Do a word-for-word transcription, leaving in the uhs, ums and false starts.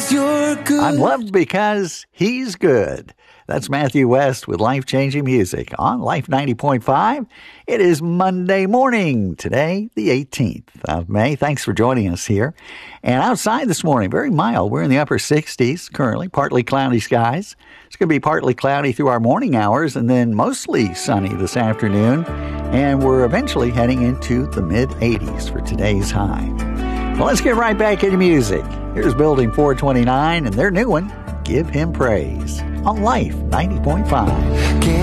you're good. I'm loved because he's good. That's Matthew West with life-changing music on Life ninety point five. It is Monday morning, today, the eighteenth of May. Thanks for joining us here. And outside this morning, very mild. We're in the upper sixties currently, partly cloudy skies. It's going to be partly cloudy through our morning hours and then mostly sunny this afternoon. And we're eventually heading into the mid-eighties for today's high. Well, let's get right back into music. Here's Building four twenty-nine and their new one, Give Him Praise, on Life ninety point five.